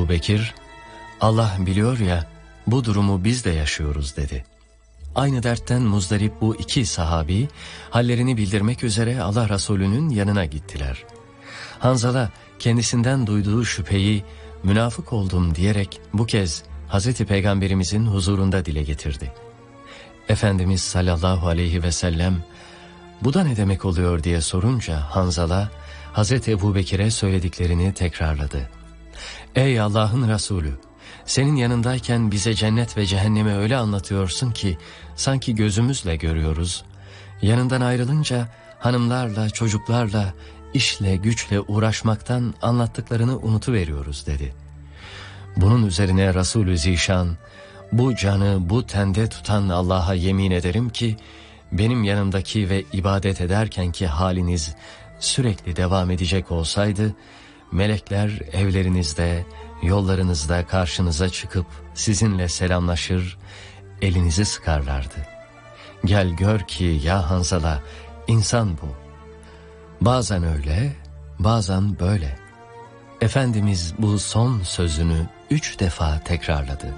Ebubekir, Allah biliyor ya, bu durumu biz de yaşıyoruz dedi. Aynı dertten muzdarip bu iki sahabi, hallerini bildirmek üzere Allah Resulü'nün yanına gittiler. Hanzala kendisinden duyduğu şüpheyi münafık oldum diyerek bu kez Hazreti Peygamberimizin huzurunda dile getirdi. Efendimiz sallallahu aleyhi ve sellem bu da ne demek oluyor diye sorunca Hanzala Hazreti Ebubekir'e söylediklerini tekrarladı. Ey Allah'ın Resulü, senin yanındayken bize cennet ve cehennemi öyle anlatıyorsun ki sanki gözümüzle görüyoruz. Yanından ayrılınca hanımlarla, çocuklarla, işle, güçle uğraşmaktan anlattıklarını unutuveriyoruz dedi. Bunun üzerine Resulü Zişan, bu canı bu tende tutan Allah'a yemin ederim ki benim yanımdaki ve ibadet ederkenki haliniz sürekli devam edecek olsaydı, melekler evlerinizde, yollarınızda karşınıza çıkıp sizinle selamlaşır, elinizi sıkarlardı. Gel gör ki ya Hanzala, insan bu. Bazen öyle, bazen böyle. Efendimiz bu son sözünü 3 defa tekrarladı.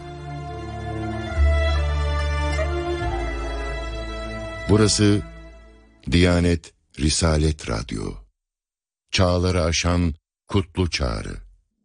Burası Diyanet Risalet Radyo. Çağları aşan kutlu çağrı.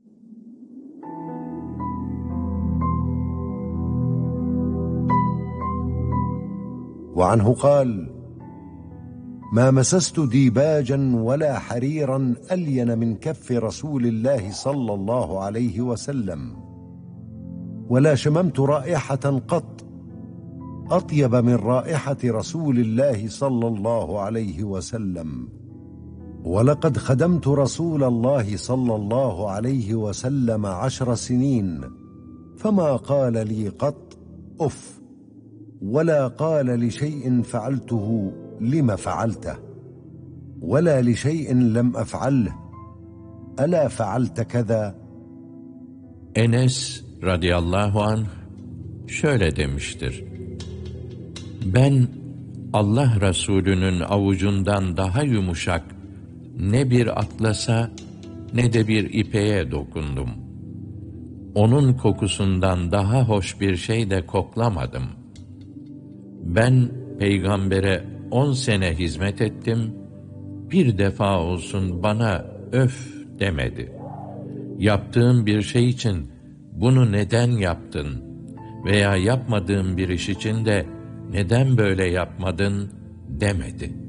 وعنه قال ما مسست ديباجا ولا حريرا ألين من كف رسول الله صلى الله عليه وسلم ولا شممت رائحة قط أطيب من رائحة رسول الله صلى الله عليه وسلم ولقد خدمت رسول الله صلى الله عليه وسلم 10 سنين فما قال لي قط أف ولا قال لشيء فعلته لم فعلته ولا لشيء لم أفعله ألا فعلت كذا. Enes radıyallahu anh şöyle demiştir: ben Allah Resulü'nün avucundan daha yumuşak ne bir atlasa ne de bir ipeğe dokundum. Onun kokusundan daha hoş bir şey de koklamadım. Ben peygambere 10 sene hizmet ettim, bir defa olsun bana öf demedi. Yaptığım bir şey için bunu neden yaptın veya yapmadığım bir iş için de neden böyle yapmadın demedi.